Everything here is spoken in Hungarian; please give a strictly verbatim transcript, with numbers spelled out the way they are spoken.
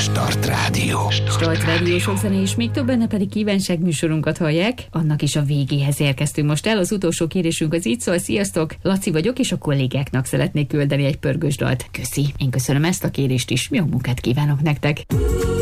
Start Rádió. Start Rádió, sok zene és még több benne pedig kívánság műsorunkat hallják. Annak is a végéhez érkeztünk most el. Az utolsó kérésünk az így szól. Sziasztok! Laci vagyok, és a kollégáknak szeretnék küldeni egy pörgős dalt. Köszi! Én köszönöm ezt a kérést is. Jó munkát kívánok nektek!